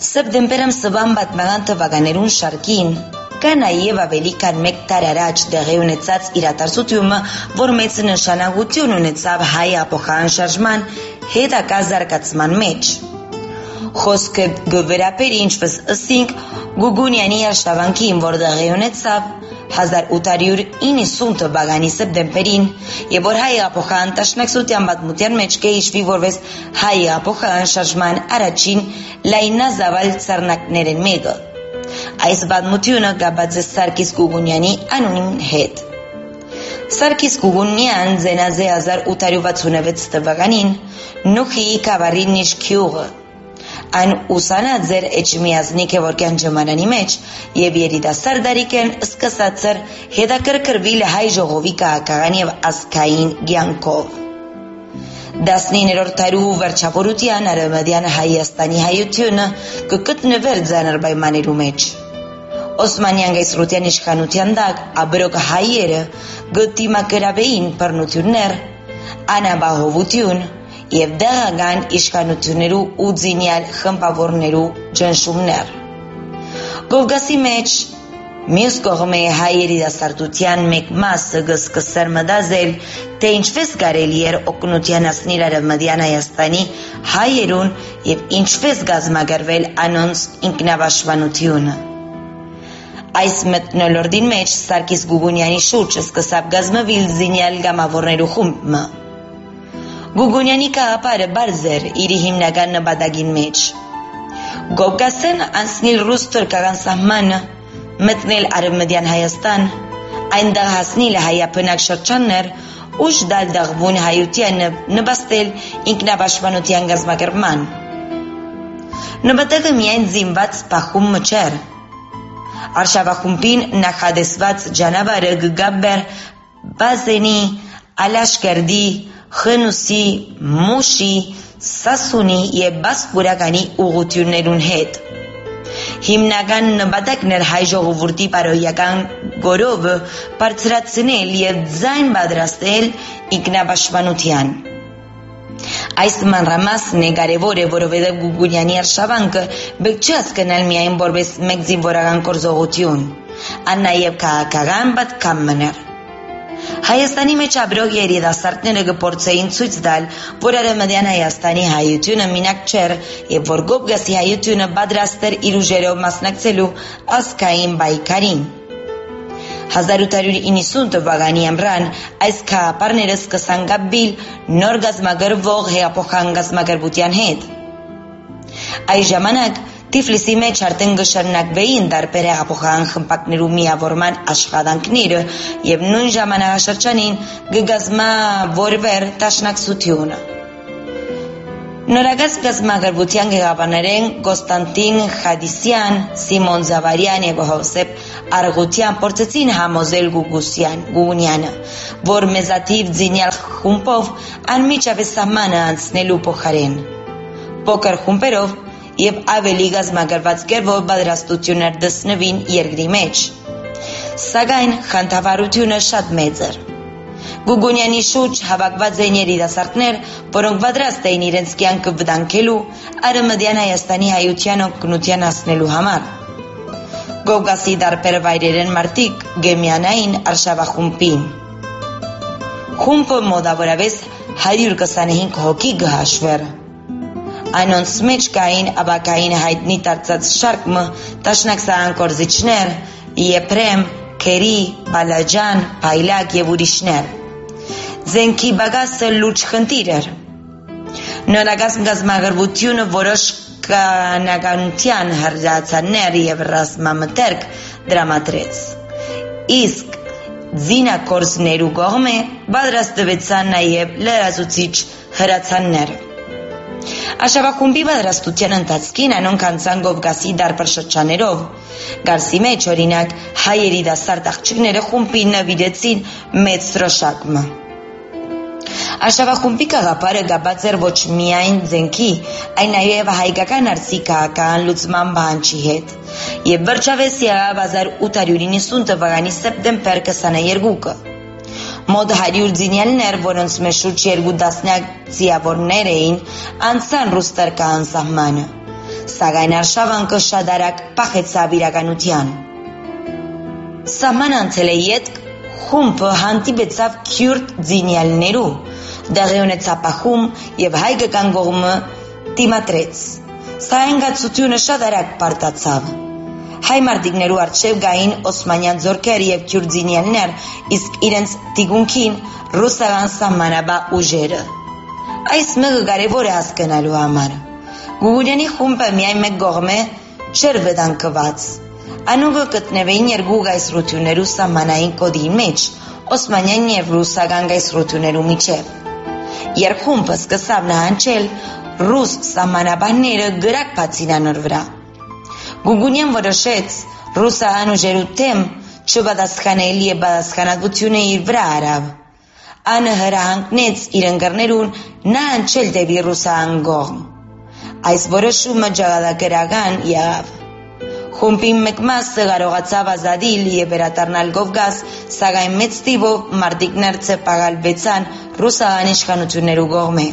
Սեպտեմբերում սվան պատմական տվականներուն շարքին կա նաև ավելիքան մեկ տարի առաջ տեղի ունեցած իրադարձությունը, որ մեծ նշանակություն ունեցավ հայ ապոխային շարժման հետագա զարգացման մեջ։ Խոսքը գվերապերի ինչպես ըսինք Գուգունյանի արշավանքին, որ տեղի ունեցավ 1890 թվականի սեպտեմբերին, եւ որ հայ ապոխային տաշնակցության պատմության մեջ կհիշվի որպես հայ ապոխային շարժման առաջին լայնազավալ ցառնակներն մեկը։ Այս պատմությունը կապված է Սարգիս Գուգունյանի անունին հետ։ Սարգիս Գուգունյան ծնած է 1866 թվականին Նուխիի Կավարի Նիշքյուղը։ Այն ուսանած էր Էջմիածնի Գևորգյան ջմանանի մեջ եւ երիտասարդ դարիքեն սկսած էր հետաքրքրվել հայ ժողովի քաղաքական եւ ազգային կյանքով։ 19-րդ դարու վերջավորության արևմտյան Հայաստանի հայությունը կգտնվեր ծանր պայմաններու մեջ։ Օսմանյան կայսրության իշխանության տակ աբրոկ հայերը գտիմակրաբեին բռնություններ, անապահովություն եւ դեղական իշխանություններու ու զինյալ խմբավորներու ճնշումներ։ Կովկասի մեջ մյուս կողմի հայ երիտասարդության մեկ մասը կսկսեր մտածել, թե ինչպես կարելի էր օգնության հասնել արևմտյան Հայաստանի հայերուն եւ ինչպես կազմակերպել անոնց ինքնապաշտպանությունը։ Այս մթնոլորտին մեջ Սարգիս Գուգունյանի շուրջ սկսավ կազմվել զինյալ գամավորներու խումբը։ Գուգունյանի կաղապարը բարձ էր իր հիմնական նպատակին մեջ։ Կովկասեն անցնել ռուս-թուրքական սահմանը, մտնել արևմտյան Հայաստան, այնտեղ հասնել հայաբնակ շրջաններ, ուժ տալ դաղվում հայությանը, նպաստել ինքնապաշտպանության կազմակերպման։ Նպատակը միայն զինված պահումը չէր։ Արշավախումբին նախադեсված ճանապարհը կգաբեր Բազենի, Ալաշկերտի, Խնուսի, Մուշի, Սասունի եւ Բասկուրականի ուղղություններուն հետ։ Հիմնական նպատակն էր հայ ժողովրդի բարոյական գորովը բարձրացնել եւ ձայն պատրաստել ինքնապաշտպանության։ Այս մանրամասն է կարևոր է, որովհետև Գուգունյանի արշավանքը պետք չէ հասկանալ միայն որպես մեկ զինվորական գործողություն, այլ նաև քաղաքական պատգամն էր։ Հայաստանի մեջ աբրոկ երիտասարդները կփորձեին ցույց տալ, որ արևմտյան Հայաստանի հայությունը մինակ չէր եւ որ Կովկասի հայությունը պատրաստ էր իր ուժերով մասնակցելու ազգային պայքարին։ 1890 թվականի ամռան այս քաղաքապարները սկսան կապվել նոր գազմագերվող հեղափոխական գազմագերբության հետ։ Այս ժամանակ Թիֆլիսի մեջ արդեն կշարունակվեին տարբեր հեղափոխական խմբակներու միավորման աշխատանքները եւ նույն ժամանակաշրջանին կգազմավորվեր դաշնակցությունը։ Նորագազ գազմագերբության ղեկավարներն Կոստանտին Խադիսյան, Սիմոն Զավարյան եւ Հովսեփ Արղուտյան փորձեցին համոզել Գուգունյանը, որ մեծաթիվ զինյալ խումբով անմիջապես սահմանը անցնելու փոխարեն փոքր խումբերով եւ ավելի գազմագերված կերպով պատրաստություններ դսնվին երկրի մեջ։ Սակայն խանդավառությունը շատ մեծ էր։ Գուգունյանի շուրջ հավաքված էին երիտասարդներ, որոնք պատրաստ էին իրենց կյանքը վտանգելու արևմտյան Հայաստանի հայության օգնության հասնելու համար։ Կովկասի տարբեր վայրերեն մարդիկ գեմյանային արշավախումբին։ Խումբը մոտավորապես 125 հոգի կհաշվեր։ Այնոնց մեջ կային ապակային հայտնի դարձած շարքը դաշնակցական գործիչներ՝ Եփրեմ, Քերի, Բալաջան, Փայլակ եւ ուրիշներ։ Զենքի բագասը լուրջ խնդիր էր։ Նորագազ գազմագերբությունը որոշ կանականության հրաժարացաններ եւ ռազմամթերք դրամատրեց։ Իսկ զինակորձներու կողմը պատրաստվեցան նաեւ լրացուցիչ հրացաններ։ Արշավախումբի պատրաստության ընթացքին անոնք անցան Կովկասի տարբեր շրջաններով։ Գարսի մեջ օրինակ հայ երիտասարդ աղջիկները խումբին նվիրեցին մեծ դրոշակը։ Արշավախումբի գաղափարը կապված էր ոչ միայն զենքի, այլ նաև հայկական արծի քաղաքական լուծման պահանջի հետ։ Եվ վերջապես եղավ 1890 թվականի սեպտեմբեր 22-ը։ Մոտ 100 զինյալներ, որոնց մեջ շուրջ 2 տասնյակ զինվորներ էին, անցան ռուս-թուրքական սահմանը։ Sagain Arşavankı şadarak pahetsa biraganutian. Sahman antzeleiet humpă hantibetsav kürt zinialneru, dagionetsapahum եւ հայկական կողմը դիմադրեց։ Սա ընկացությունը շատարակ պարտացավ։ Հայ մարդիկներու առջև գային օսմանյան ձորքեր եւ քյուրդ զինյալներ, իսկ իրենց դիգունքին ռուսական սահմանաբա ուժերը։ Այս մեղը կարևոր է հասկանալու համար։ Գուգունյանի խումբը միայն մեկ կողմ է չէր վտանգված։ Անուգը գտնվեին երկու գայսրություններու սահմանային կոդի մեջ, օսմանյան եւ ռուսական գայսրություններու միջև։ Երբ խումբը սկսավ նահանջել, ռուս սահմանաբանները գրակ բացին անոր վրա։ Գուգունյան որոշեց ռուսական ուժերու դեմ չպատասխանելի է պատասխանատվությունը իր վրա արավ։ Անը հրահանգնեց իր ընկերներուն նահանջել դեպի ռուսական կողմ։ Այս որոշումը ջահադակերական եղավ։ Խումբի մեկ մասը կարողացավ ազատիլ եւ վերադառնալ Կովկաս, սակայն մեծ թիվով մարտիկներ ցեպաղալվեցան ռուսական իշխանություններու կողմէ։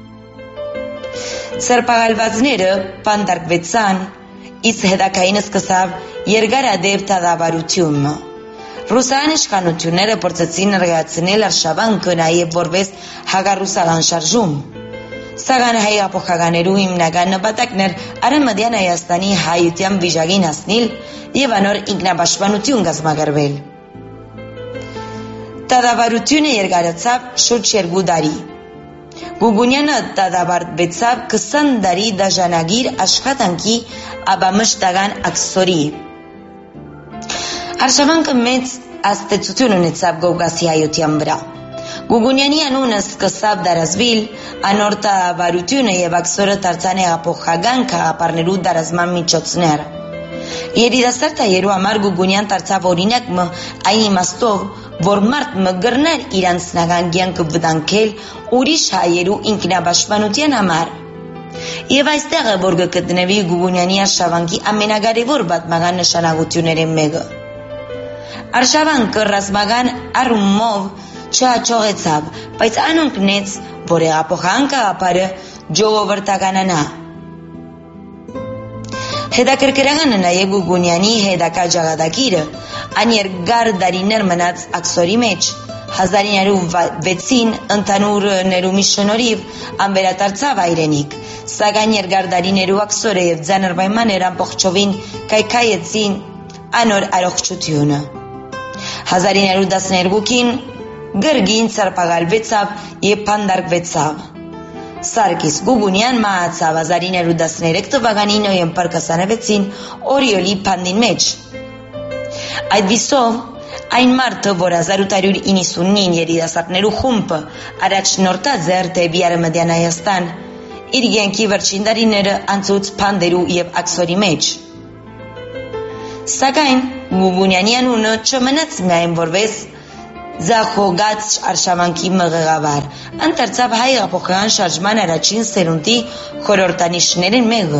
Ցերպաղալվածները բանդարկվեցան, իսկ հետագային սկսավ երկարադեպ դատավարությունը։ Ռուսական իշխանությունները փորձեցին ներկայացնել Արշավանքը նաև որպես հակառուսական շարժում։ Սակայն հայապոխականներու հիմնական նպատակն էր Արևմտյան Հայաստանի հայության վիճակին հասնել եւ անոր ինքնապաշտպանություն կազմակերպել։ Դատավարությունը երկարացավ շուրջ 2 տարի։ Գուգունյանը դատավարվեցավ 20 տարի դաշնագիր աշխատանքի ապամշտական աքսորի։ Արշավանքը մեծ աստեցություն ունեցավ Կովկասի հայության վրա։ Գուգունյանի անունը սկսավ դարազվել, անոր դատավարությունը եւ աքսորը դարձան հեղափոխական քաղաքապարներու դարազման միջոցներ։ Երիտասարդ հայերու համար Գուգունյան դարձավ օրինակ այն իմաստով, որ մարդ կրնար իր անձնական կյանքը վտանգել ուրիշ հայերու ինքնապաշտպանության համար։ Եվ այստեղ է, որ կգտնվի Գուգունյանի արշավանքի ամենակարևոր պատմական նշանակությունների մեկը։ Արշավանքը ռազմական առումով չհաջողեցավ, բայց անունքնեց, որ հեղափոխական գաղափարը ժողովրդականանա։ Հետաքրքրական է նաև Գուգունյանի հետագա ճակատագիրը, այն երկար տարիներ մնաց աքսորի մեջ, 1906-ին ընդհանուր ներումի շնորհիվ անվերադարձավ հայրենիք, սակայն երկար տարիներու աքսորը եւ ձանր պայմաններ ամբողջովին կայքայեցին անոր առողջությունը։ 1912-ին գրգին ցարպաղալվեցավ եւ բանդարկվեցավ։ Սարգիս Գուգունյան մահացավ 1913 թվականի նոյեմբեր 26-ին Օրիոլի բանդին մեջ։ Այդպիսով այն մարդը, որ 1899-ին երիտասարդներու խումբը առաջնորդած էր դեպի Արևմտյան Հայաստան, իր կյանքի վերջին տարիները անցուց բանդերու եւ աքսորի մեջ։ Սակայն Գուգունյանի անունը չմնաց միայն որպես Զախոգած արշավանքի մղեղավար, ընդարձավ հայ հեղափոխական շարժման առաջին սերունդի խորհրդանիշներին մեկը։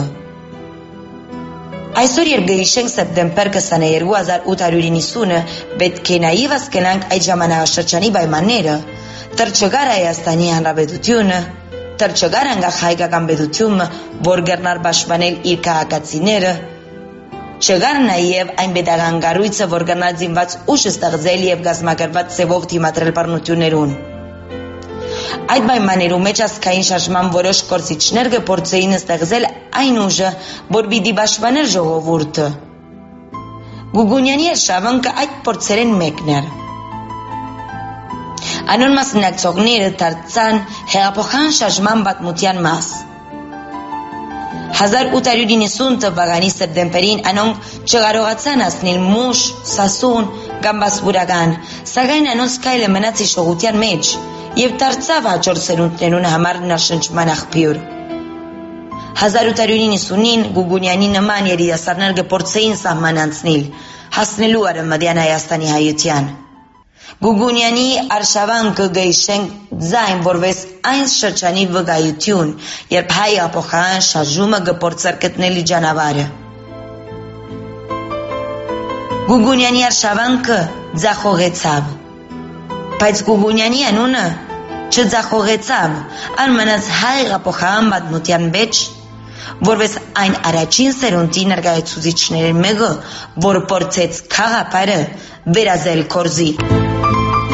Այսօր երբ գիշենք սեպտեմբեր 22 1890-ը պետք է նաև հասկանանք այդ ժամանակաշրջանի պայմանները, դեռ Հայաստանի Հանրապետությունը, դեռ անկախ հայկական պետությունը, որ կրնար պաշտպանել իր քաղաքացիները, չկար նաև այն պետական կառույցը, որ կրնար զինված ուժ ստեղծել եւ կազմակերպված ձևով դիմադրել բռնություններուն։ Այդ պայմաններու մեջ ազգային շարժման որոշ գործիչներ կփորձեին ստեղծել այն ուժը, որ պիտի պաշտպաներ ժողովուրդը։ Գուգունյանի արշավանքը այդ փորձերեն մեկն էր։ Անոր մասնակցողները դարձան հեղափոխական շարժման պատմության մաս։ 1890 թվականի սեպտեմբերին անոնք չկարողացան հասնել Մուշ, Սասուն կամ Բասպուրական, սակայն անոնց քայլը մնաց իշխողության մեջ եւ դարձավ հաջորդ սերունդներուն համար ներշնչման աղբյուր։ 1890-ին Գուգունյանի նման երիտասարդներ կփորձեին սահման անցնել, հասնելու Արևմտյան Հայաստանի հայության։ Գուգունյանի արշավանքը գեշենք ձայն որպես այն շրջանի վկայություն, երբ հայ հեղափոխական շարժումը կփորձեր գտնել ճանապարհը։ Գուգունյանի արշավանքը ձախողեցավ, բայց Գուգունյանի անունը չձախողեցավ, ան մնաց հայ հեղափոխական պատմության մեջ որպես այն առաջին սերունդի ներկայացուցիչների մեկը, որ փորձեց քաղաքապարը վերածել գործի։